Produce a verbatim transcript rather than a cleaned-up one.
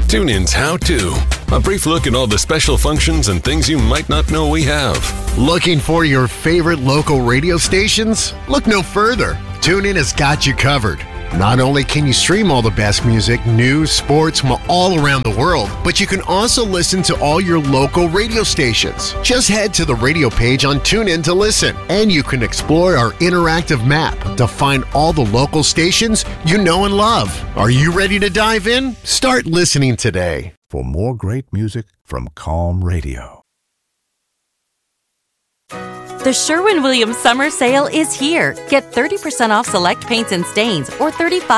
TuneIn's How To. A brief look at all the special functions and things you might not know we have. Looking for your favorite local radio stations? Look no further. TuneIn has got you covered. Not only can you stream all the best music, news, sports from all around the world, but you can also listen to all your local radio stations. Just head to the radio page on TuneIn to listen, and you can explore our interactive map to find all the local stations you know and love. Are you ready to dive in? Start listening today. For more great music from Calm Radio. The Sherwin-Williams Summer Sale is here. Get thirty percent off select paints and stains or thirty-five